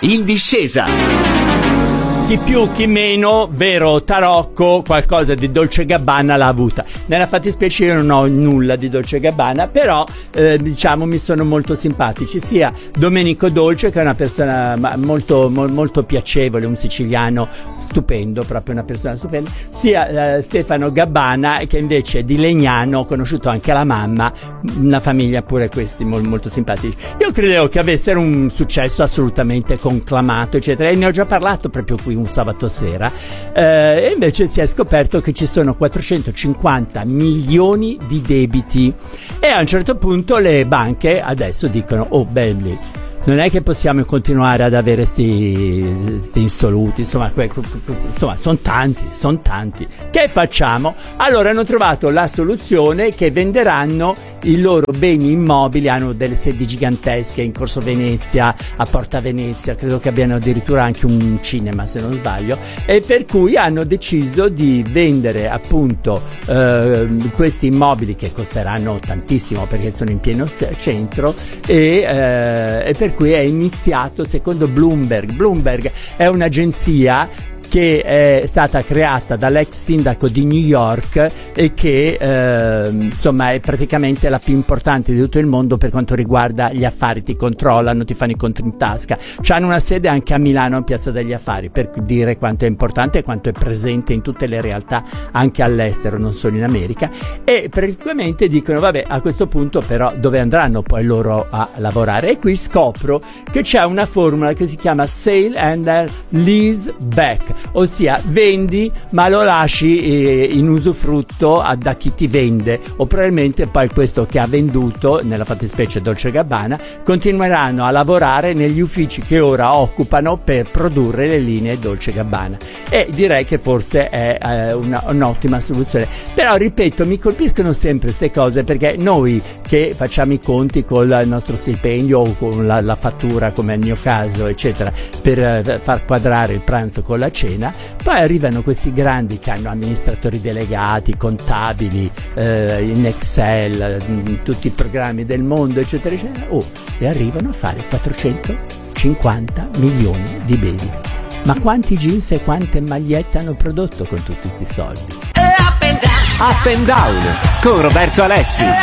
In discesa. Chi più, chi meno, vero Tarocco, qualcosa di Dolce Gabbana l'ha avuta. Nella fattispecie io non ho nulla di Dolce Gabbana, però diciamo mi sono molto simpatici, sia Domenico Dolce, che è una persona molto piacevole, un siciliano stupendo, proprio una persona stupenda, sia Stefano Gabbana, che invece è di Legnano, ho conosciuto anche la mamma, una famiglia pure questi molto simpatici. Io credevo che avessero un successo assolutamente conclamato, eccetera, e ne ho già parlato proprio qui un sabato sera, e invece si è scoperto che ci sono 450 milioni di debiti, e a un certo punto le banche adesso dicono: oh belli, non è che possiamo continuare ad avere sti insoluti, insomma sono tanti, che facciamo? Allora hanno trovato la soluzione, che venderanno i loro beni immobili. Hanno delle sedi gigantesche in Corso Venezia, a Porta Venezia, credo che abbiano addirittura anche un cinema se non sbaglio, e per cui hanno deciso di vendere appunto questi immobili, che costeranno tantissimo perché sono in pieno centro, e per cui è iniziato, secondo Bloomberg è un'agenzia che è stata creata dall'ex sindaco di New York e che insomma è praticamente la più importante di tutto il mondo per quanto riguarda gli affari. Ti controllano, ti fanno i conti in tasca. C'hanno una sede anche a Milano, in Piazza degli Affari, per dire quanto è importante e quanto è presente in tutte le realtà anche all'estero, non solo in America. E praticamente dicono: vabbè, a questo punto però dove andranno poi loro a lavorare? E qui scopro che c'è una formula che si chiama Sale and Lease Back, ossia vendi ma lo lasci in usufrutto da chi ti vende, o probabilmente poi questo che ha venduto, nella fattispecie Dolce Gabbana, continueranno a lavorare negli uffici che ora occupano per produrre le linee Dolce Gabbana, e direi che forse è un'ottima soluzione. Però ripeto, mi colpiscono sempre queste cose, perché noi che facciamo i conti con il nostro stipendio o con la fattura, come nel mio caso, eccetera, per far quadrare il pranzo con la cena, poi arrivano questi grandi che hanno amministratori delegati, contabili, in Excel, in tutti i programmi del mondo, eccetera, eccetera, e arrivano a fare 450 milioni di beni. Ma quanti jeans e quante magliette hanno prodotto con tutti questi soldi? Up and down con Roberto Alessi.